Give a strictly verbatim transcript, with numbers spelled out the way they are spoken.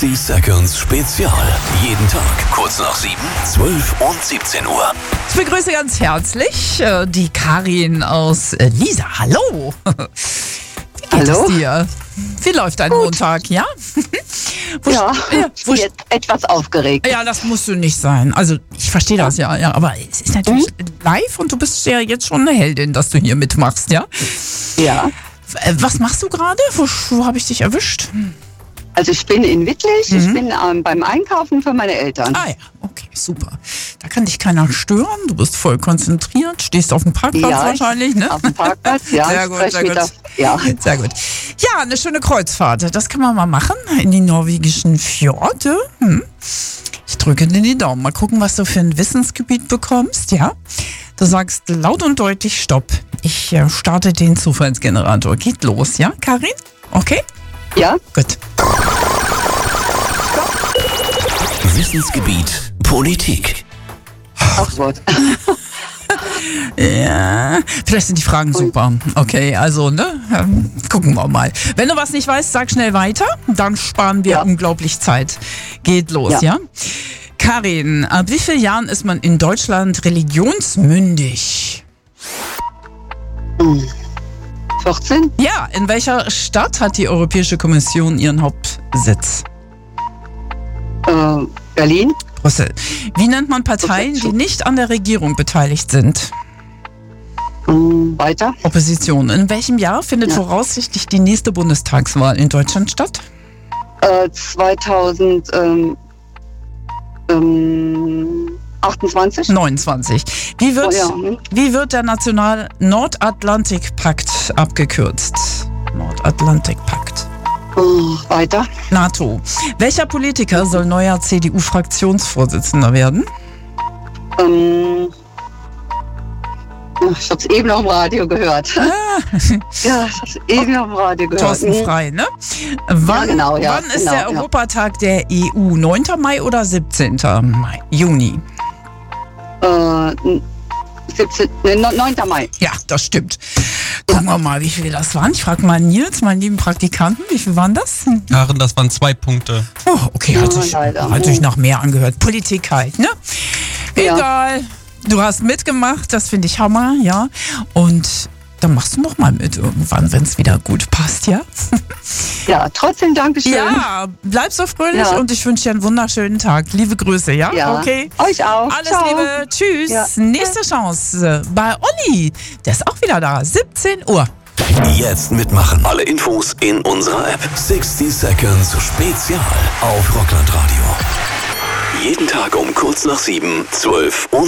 sechzig Seconds Spezial. Jeden Tag kurz nach sieben, zwölf und siebzehn Uhr. Ich begrüße ganz herzlich äh, die Karin aus äh, Liesa. Hallo. Wie geht Hallo. es dir? Wie läuft dein Gut. Montag, ja? Wo Ja, st- ja, ich wo bin st- jetzt etwas aufgeregt. ja, das musst du nicht sein. Also ich verstehe das ja, ja, aber es ist natürlich Mhm. live und du bist ja jetzt schon eine Heldin, dass du hier mitmachst, ja? Ja, Äh, Was machst du gerade? Wo, wo habe ich dich erwischt? also ich bin in Wittlich, ich bin ähm, beim Einkaufen für meine Eltern. Ah ja, okay, super. Da kann dich keiner stören, du bist voll konzentriert, stehst auf dem Parkplatz Ja, wahrscheinlich, ne? Auf dem Parkplatz, ja. Sehr ich gut, spreche sehr mit gut. der- Ja, Sehr gut. Ja, eine schöne Kreuzfahrt. Das kann man mal machen in die norwegischen Fjorde. Hm. Ich drücke dir die Daumen. Mal gucken, was du für ein Wissensgebiet bekommst, ja? Du sagst laut und deutlich Stopp. Ich äh, starte den Zufallsgenerator. Geht los, ja, Karin? Okay? ja, Gut. Wissensgebiet Politik. ach Gott. Ja, vielleicht sind die Fragen super. Okay, also, ne? Ähm, gucken wir mal. Wenn du was nicht weißt, sag schnell weiter. Dann sparen wir Ja. unglaublich Zeit. Geht los, ja? Ja. Karin, ab wie vielen Jahren ist man in Deutschland religionsmündig? vierzehn? Ja, in welcher Stadt hat die Europäische Kommission ihren Hauptsitz? Äh, Berlin? Brüssel. Wie nennt man Parteien, die nicht an der Regierung beteiligt sind? Ähm, weiter? Opposition. In welchem Jahr findet Ja. voraussichtlich die nächste Bundestagswahl in Deutschland statt? Äh, zweitausend, ähm, ähm, achtundzwanzig? neunundzwanzig. Wie wird, Oh ja, hm. wie wird der National Nordatlantikpakt abgekürzt? Nordatlantikpakt. Oh, weiter? NATO. Welcher Politiker soll neuer C D U-Fraktionsvorsitzender werden? Ähm, ach, ich hab's eben noch im Radio gehört. Ja, ich hab's eben noch im Radio gehört. Thorsten Hm. Frei, ne? Wann, genau, ja, wann ist genau, der ja. Europatag der E U? neunter Mai oder siebzehnter Mai? Juni? Äh, siebzehn, ne, neunter Mai. Ja, das stimmt. Gucken wir mal, wie viel das waren. Ich frage mal Nils, meinen lieben Praktikanten, wie viel waren das? Karin, das waren zwei Punkte. Oh, okay, hat Ja, sich, leider. hat sich nach mehr angehört. Politik halt, ne? Ja. Egal. Du hast mitgemacht, das finde ich Hammer, ja. Und dann machst du noch mal mit irgendwann, wenn es wieder gut passt, ja? Ja, trotzdem Dankeschön. Ja, bleib so fröhlich Ja. und ich wünsche dir einen wunderschönen Tag. Liebe Grüße, ja? Ja. Okay. Euch auch. Alles Ciao. Liebe, tschüss. Ja. Nächste Chance bei Olli. Der ist auch wieder da. siebzehn Uhr. Jetzt mitmachen. Alle Infos in unserer App. sechzig Seconds Spezial auf Rockland Radio. Jeden Tag um kurz nach sieben, zwölf und